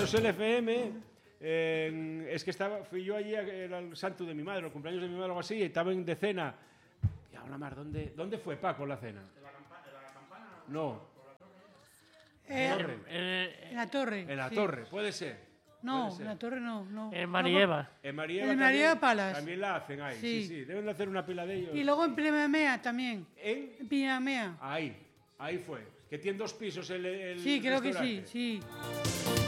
pisos el FM. Es que fui yo allí, era el santo de mi madre, los cumpleaños de mi madre o algo así, y estaban de cena. Y ahora más, ¿dónde fue Paco la cena? ¿En la campana? No. En la torre. En la sí. torre, puede ser. No, en la torre no. En Marieva. En Marieva, En Marieva Palas. También la hacen ahí, sí. Deben de hacer una pila de ellos. Y luego en Pinamea también. ¿En? En Pinamea. Ahí fue. Que tiene 2 pisos el Sí, creo que restaurante. sí.